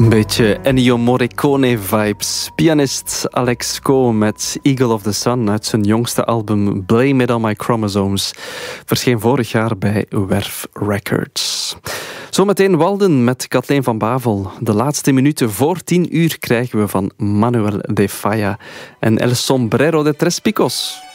Een beetje Ennio Morricone-vibes. Pianist Alex Coe met Eagle of the Sun uit zijn jongste album Blame It On My Chromosomes. Verscheen vorig jaar bij Werf Records. Zometeen Walden met Kathleen van Bavel. De laatste minuten voor 10 uur krijgen we van Manuel de Falla en El Sombrero de Tres Picos.